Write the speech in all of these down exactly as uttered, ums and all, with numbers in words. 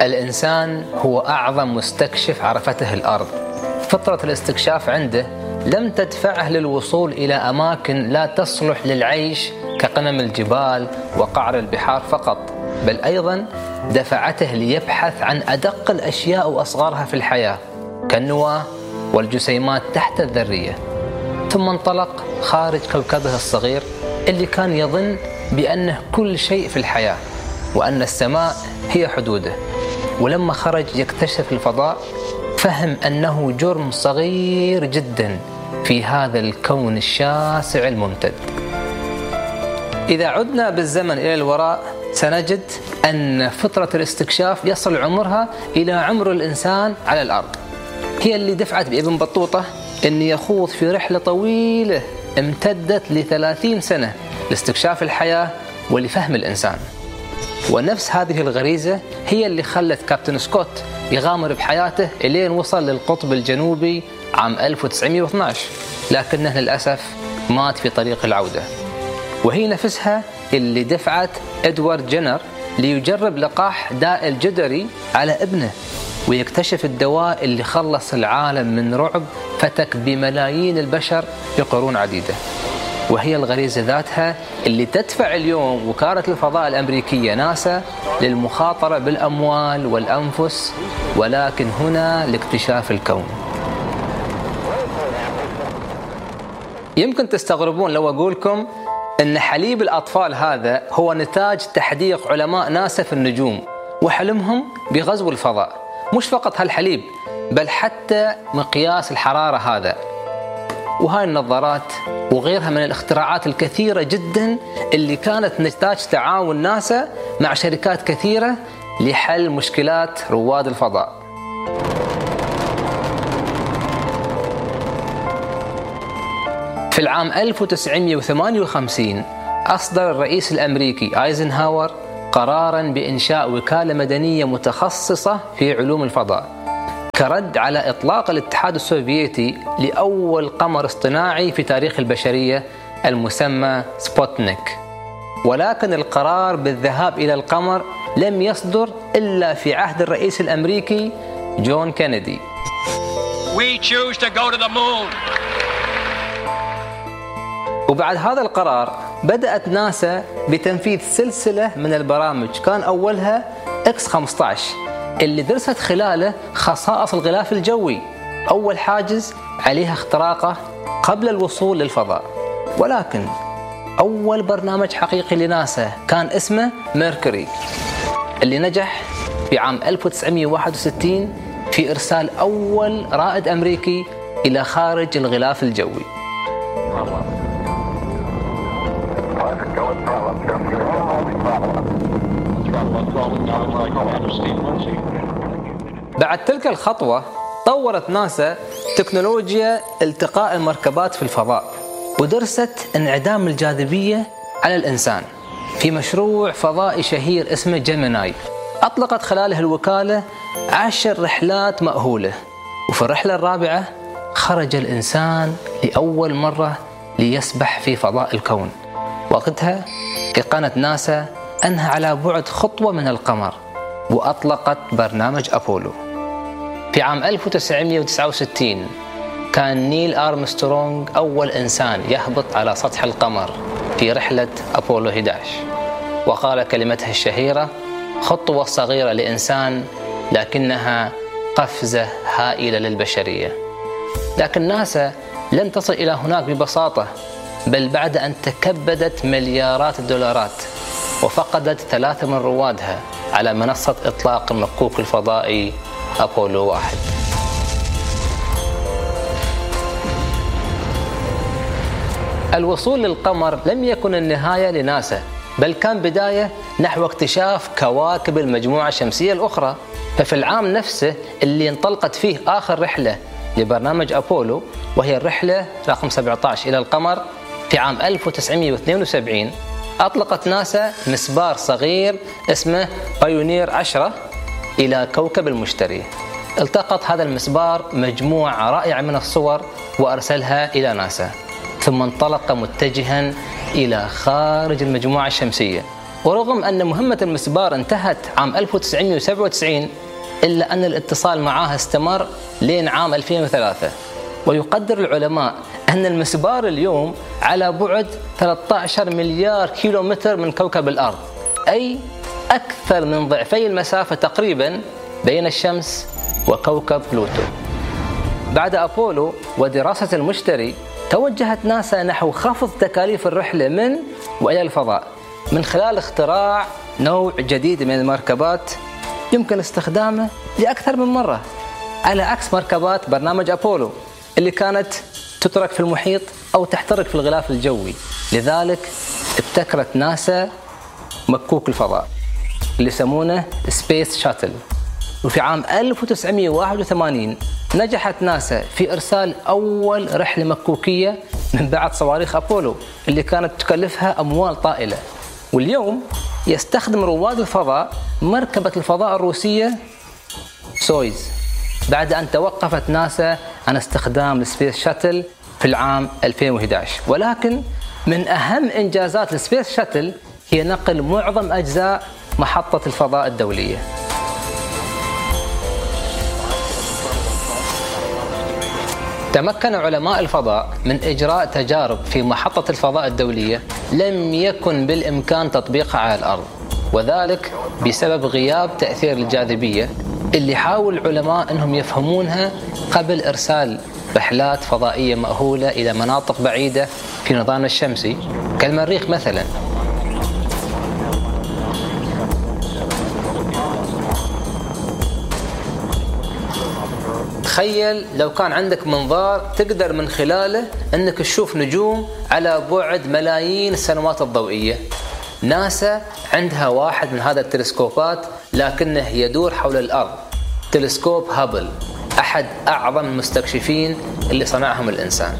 الإنسان هو أعظم مستكشف عرفته الأرض. فطرة الاستكشاف عنده لم تدفعه للوصول إلى أماكن لا تصلح للعيش كقمم الجبال وقعر البحار فقط، بل أيضا دفعته ليبحث عن أدق الأشياء وأصغرها في الحياة كالنواة والجسيمات تحت الذرية. ثم انطلق خارج كوكبه الصغير اللي كان يظن بأنه كل شيء في الحياة وأن السماء هي حدوده، ولما خرج يكتشف الفضاء فهم أنه جرم صغير جدا في هذا الكون الشاسع الممتد. إذا عدنا بالزمن إلى الوراء سنجد أن فطرة الاستكشاف يصل عمرها إلى عمر الإنسان على الأرض، هي اللي دفعت بابن بطوطة أن يخوض في رحلة طويلة امتدت لثلاثين سنة لاستكشاف الحياة ولفهم الإنسان. ونفس هذه الغريزة هي اللي خلت كابتن سكوت يغامر بحياته إلين وصل للقطب الجنوبي عام ألف وتسعمائة واثني عشر، لكنه للأسف مات في طريق العودة. وهي نفسها اللي دفعت إدوارد جينر ليجرب لقاح داء الجدري على ابنه ويكتشف الدواء اللي خلص العالم من رعب فتك بملايين البشر في قرون عديدة. وهي الغريزة ذاتها اللي تدفع اليوم وكالة الفضاء الأمريكية ناسا للمخاطرة بالأموال والأنفس، ولكن هنا لاكتشاف الكون. يمكن تستغربون لو أقولكم أن حليب الأطفال هذا هو نتاج تحديق علماء ناسا في النجوم وحلمهم بغزو الفضاء. مش فقط هالحليب بل حتى مقياس الحرارة هذا، وهاي النظارات وغيرها من الاختراعات الكثيرة جدا اللي كانت نتاج تعاون ناسا مع شركات كثيرة لحل مشكلات رواد الفضاء. في العام ألف وتسعمائة وثمانية وخمسين أصدر الرئيس الأمريكي آيزنهاور قراراً بإنشاء وكالة مدنية متخصصة في علوم الفضاء كرد على إطلاق الاتحاد السوفيتي لأول قمر اصطناعي في تاريخ البشرية المسمى سبوتنيك. ولكن القرار بالذهاب إلى القمر لم يصدر إلا في عهد الرئيس الأمريكي جون كينيدي. We choose to go to the moon. وبعد هذا القرار بدأت ناسا بتنفيذ سلسلة من البرامج، كان أولها إكس خمسة عشر اللي درست خلاله خصائص الغلاف الجوي، أول حاجز عليها اختراقه قبل الوصول للفضاء. ولكن أول برنامج حقيقي لناسا كان اسمه ميركوري اللي نجح في عام ألف وتسعمائة وواحد وستين في إرسال أول رائد أمريكي إلى خارج الغلاف الجوي. بعد تلك الخطوة طورت ناسا تكنولوجيا التقاء المركبات في الفضاء ودرست انعدام الجاذبية على الإنسان في مشروع فضائي شهير اسمه جيميناي. أطلقت خلاله الوكالة عشر رحلات مأهولة، وفي الرحلة الرابعة خرج الإنسان لأول مرة ليسبح في فضاء الكون. وقتها أيقنت ناسا أنها على بعد خطوة من القمر وأطلقت برنامج أبولو. في عام ألف وتسعمائة وتسعة وستين كان نيل آرمسترونغ أول إنسان يهبط على سطح القمر في رحلة أبولو أحد عشر، وقال كلمته الشهيرة: خطوة صغيرة لإنسان لكنها قفزة هائلة للبشرية. لكن ناسا لم تصل إلى هناك ببساطة، بل بعد أن تكبدت مليارات الدولارات وفقدت ثلاثة من روادها على منصة إطلاق المكوك الفضائي أبولو واحد. الوصول للقمر لم يكن النهاية لناسا، بل كان بداية نحو اكتشاف كواكب المجموعة الشمسية الأخرى. ففي العام نفسه اللي انطلقت فيه آخر رحلة لبرنامج أبولو، وهي الرحلة رقم سبعة عشر إلى القمر، في عام ألف وتسعمائة واثنين وسبعين أطلقت ناسا مسبار صغير اسمه بايونير عشرة إلى كوكب المشتري. التقط هذا المسبار مجموعة رائعة من الصور وأرسلها إلى ناسا، ثم انطلق متجها إلى خارج المجموعة الشمسية ورغم أن مهمة المسبار انتهت عام ألف وتسعمئة وسبعة وتسعين إلا أن الاتصال معها استمر لين عام ألفين وثلاثة. ويقدر العلماء أن المسبار اليوم على بعد ثلاثة عشر مليار كيلومتر من كوكب الأرض، أي أكثر من ضعفي المسافة تقريبا بين الشمس وكوكب بلوتو. بعد أبولو ودراسة المشتري، توجهت ناسا نحو خفض تكاليف الرحلة من وإلى الفضاء من خلال اختراع نوع جديد من المركبات يمكن استخدامه لأكثر من مرة، على عكس مركبات برنامج أبولو اللي كانت تترك في المحيط أو تحترق في الغلاف الجوي. لذلك ابتكرت ناسا مكوك الفضاء اللي يسمونه سبيس شاتل. وفي عام ألف وتسعمئة وواحد وثمانين نجحت ناسا في إرسال أول رحلة مكوكية من بعد صواريخ أبولو اللي كانت تكلفها أموال طائلة. واليوم يستخدم رواد الفضاء مركبة الفضاء الروسية سويوز بعد أن توقفت ناسا عن استخدام السبيس شاتل في العام ألفين وأحد عشر. ولكن من أهم إنجازات السبيس شاتل هي نقل معظم أجزاء محطة الفضاء الدولية. تمكن علماء الفضاء من إجراء تجارب في محطة الفضاء الدولية لم يكن بالإمكان تطبيقها على الأرض، وذلك بسبب غياب تأثير الجاذبية اللي حاول العلماء أنهم يفهمونها قبل إرسال رحلات فضائية مأهولة إلى مناطق بعيدة في نظامنا الشمسي كالمريخ مثلا. تخيل لو كان عندك منظار تقدر من خلاله أنك تشوف نجوم على بعد ملايين السنوات الضوئية. ناسا عندها واحد من هذا التلسكوبات لكنه يدور حول الأرض، تلسكوب هابل، أحد أعظم المستكشفين اللي صنعهم الإنسان.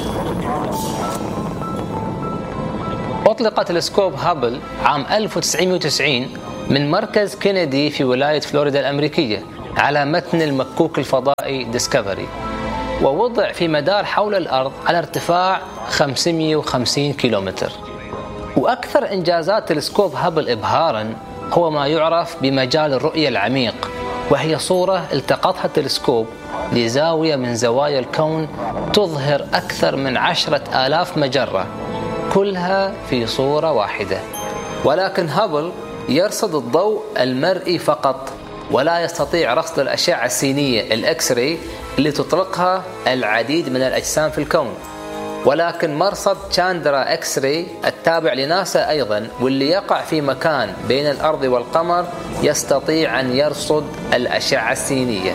أطلق تلسكوب هابل عام ألف وتسعمئة وتسعين من مركز كينيدي في ولاية فلوريدا الأمريكية على متن المكوك الفضائي ديسكفري، ووضع في مدار حول الأرض على ارتفاع خمسمئة وخمسين كيلومتر. وأكثر إنجازات تلسكوب هابل إبهاراً هو ما يعرف بمجال الرؤية العميق، وهي صورة التقطها التلسكوب لزاوية من زوايا الكون تظهر أكثر من عشرة آلاف مجرة كلها في صورة واحدة. ولكن هابل يرصد الضوء المرئي فقط، ولا يستطيع رصد الأشعة السينية الإكس راي اللي تطلقها العديد من الأجسام في الكون. ولكن مرصد تشاندرا إكس راي التابع لناسا أيضا، واللي يقع في مكان بين الأرض والقمر، يستطيع أن يرصد الأشعة السينية.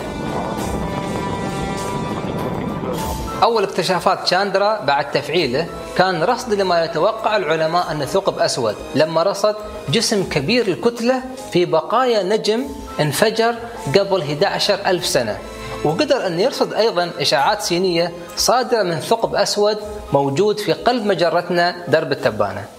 أول اكتشافات تشاندرا بعد تفعيله كان رصد لما يتوقع العلماء أن ثقب أسود، لما رصد جسم كبير الكتلة في بقايا نجم انفجر قبل أحد عشر ألف سنة. وقدر أن يرصد أيضا إشعاعات سينية صادرة من ثقب أسود موجود في قلب مجرتنا درب التبانة.